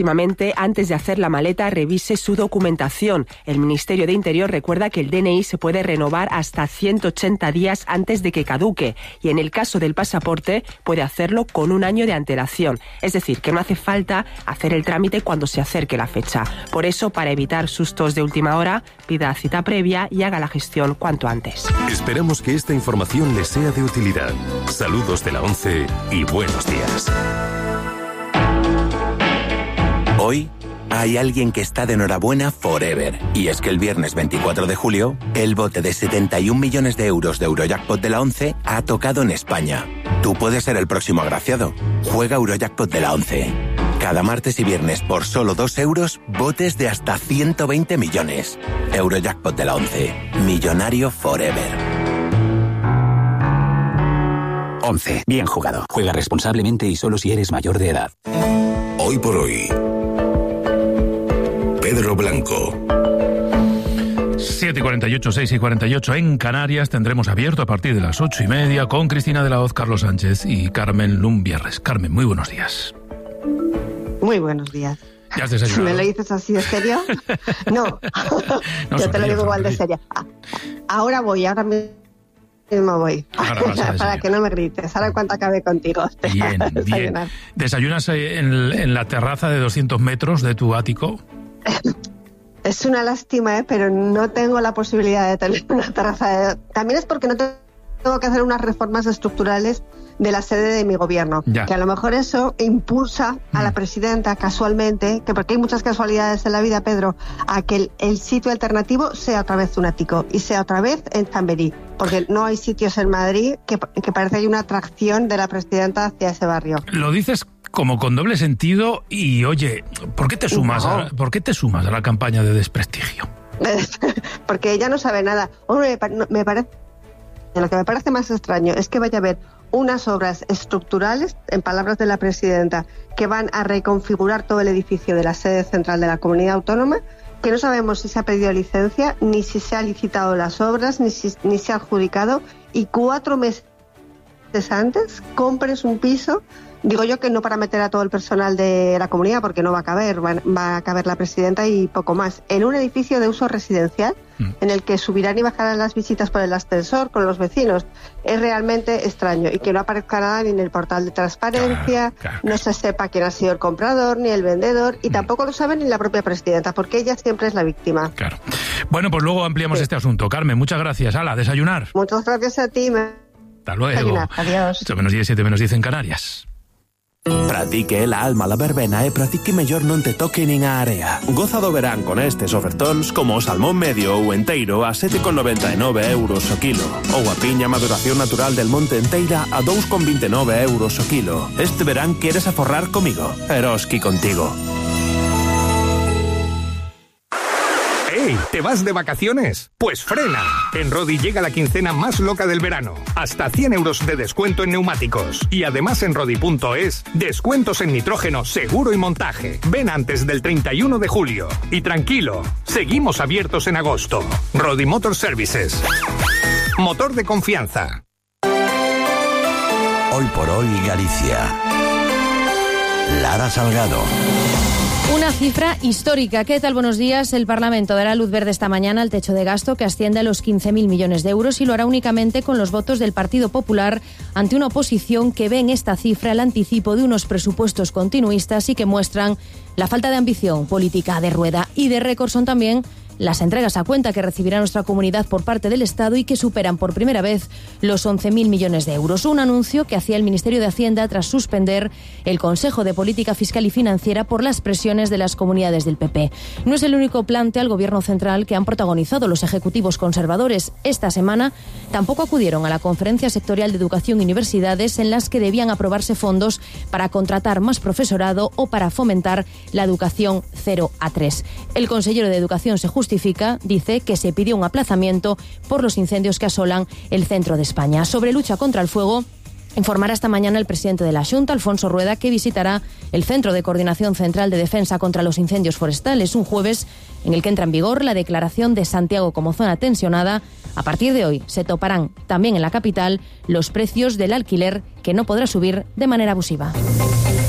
Antes de hacer la maleta, revise su documentación. El Ministerio de Interior recuerda que el DNI se puede renovar hasta 180 días antes de que caduque y en el caso del pasaporte puede hacerlo con un año de antelación. Es decir, que no hace falta hacer el trámite cuando se acerque la fecha. Por eso, para evitar sustos de última hora, pida cita previa y haga la gestión cuanto antes. Esperamos que esta información les sea de utilidad. Saludos de la 11 y buenos días. Hoy hay alguien que está de enhorabuena forever. Y es que el viernes 24 de julio, el bote de 71 millones de euros de Eurojackpot de la 11 ha tocado en España. Tú puedes ser el próximo agraciado. Juega Eurojackpot de la 11. Cada martes y viernes por solo 2 euros, botes de hasta 120 millones. Eurojackpot de la 11. Millonario forever. 11. Bien jugado. Juega responsablemente y solo si eres mayor de edad. Hoy por hoy. Pedro Blanco. 7:48, 6:48 en Canarias. Tendremos abierto a partir de las 8:30 con Cristina de la Hoz, Carlos Sánchez y Carmen Lumbierres. Carmen, muy buenos días. Muy buenos días. ¿Ya has desayunado? ¿Me lo dices así de serio? No, yo te lo digo igual de serio. Ahora mismo voy. Para que no me grites. Ahora cuánto acabe contigo. Bien. ¿Desayunas en la terraza de 200 metros de tu ático? Es una lástima, pero no tengo la posibilidad de tener una terraza. También es porque no tengo que hacer unas reformas estructurales de la sede de mi gobierno. Ya. Que a lo mejor eso impulsa a la presidenta casualmente, que porque hay muchas casualidades en la vida, Pedro, a que el sitio alternativo sea otra vez un ático y sea otra vez en Chamberí. Porque no hay sitios en Madrid que parece que hay una atracción de la presidenta hacia ese barrio. Lo dices como con doble sentido y, oye, ¿por qué te sumas a la campaña de desprestigio? Porque ella no sabe nada. Hombre, lo que me parece más extraño es que vaya a haber unas obras estructurales, en palabras de la presidenta, que van a reconfigurar todo el edificio de la sede central de la comunidad autónoma, que no sabemos si se ha pedido licencia, ni si se ha licitado las obras, ni se ha adjudicado, y 4 meses antes compres un piso. Digo yo que no para meter a todo el personal de la comunidad, porque no va a caber, va a caber la presidenta y poco más, en un edificio de uso residencial en el que subirán y bajarán las visitas por el ascensor con los vecinos. Es realmente extraño y que no aparezca nada ni en el portal de transparencia, no se sepa quién ha sido el comprador ni el vendedor y tampoco lo sabe ni la propia presidenta, porque ella siempre es la víctima. Claro. Bueno, pues luego ampliamos este asunto. Carmen, muchas gracias. Hala, desayunar. Muchas gracias a ti. Hasta luego. Desayunar. Adiós. 8:10, 7:10 en Canarias. Pratique la alma la verbena e pratique mellor non te toque nin a area. Goza do verán con estes ofertóns como o salmón medio ou enteiro a 7,99 euros o kilo ou a piña maduración natural del monte enteira a 2,29 euros o kilo. Este verán queres aforrar comigo. Eroski contigo. ¡Ey! ¿Te vas de vacaciones? Pues frena. En Rodi llega la quincena más loca del verano. Hasta 100 euros de descuento en neumáticos. Y además en Rodi.es, descuentos en nitrógeno, seguro y montaje. Ven antes del 31 de julio. Y tranquilo, seguimos abiertos en agosto. Rodi Motor Services. Motor de confianza. Hoy por hoy Galicia. Lara Salgado. Una cifra histórica. ¿Qué tal? Buenos días. El Parlamento dará luz verde esta mañana al techo de gasto que asciende a los 15.000 millones de euros y lo hará únicamente con los votos del Partido Popular ante una oposición que ve en esta cifra el anticipo de unos presupuestos continuistas y que muestran la falta de ambición política de Rueda. Y de récord son también las entregas a cuenta que recibirá nuestra comunidad por parte del Estado y que superan por primera vez los 11.000 millones de euros. Un anuncio que hacía el Ministerio de Hacienda tras suspender el Consejo de Política Fiscal y Financiera por las presiones de las comunidades del PP. No es el único plante al Gobierno central que han protagonizado los ejecutivos conservadores. Esta semana tampoco acudieron a la Conferencia Sectorial de Educación y Universidades en las que debían aprobarse fondos para contratar más profesorado o para fomentar la educación 0 a 3. El consejero de Educación se justifica, dice que se pidió un aplazamiento por los incendios que asolan el centro de España. Sobre lucha contra el fuego, informará esta mañana el presidente de la Xunta, Alfonso Rueda, que visitará el Centro de Coordinación Central de Defensa contra los Incendios Forestales un jueves en el que entra en vigor la declaración de Santiago como zona tensionada. A partir de hoy se toparán también en la capital los precios del alquiler, que no podrá subir de manera abusiva.